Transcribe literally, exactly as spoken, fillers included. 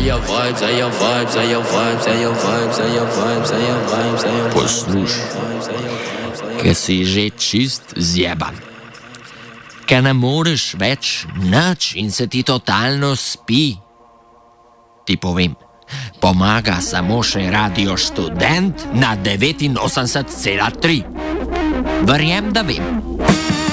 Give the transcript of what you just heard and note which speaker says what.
Speaker 1: your vibes, are your vibes, are your vibes, are your vibes, are your vibes, are your vibes, are your vibes.
Speaker 2: Poslušaj, ker si že čist zjeban. Ker ne moreš več nič in se ti totalno spi. Ti povem, pomaga samo še Radio Študent na devetinosemdeset cela tri. Verjem, da vem.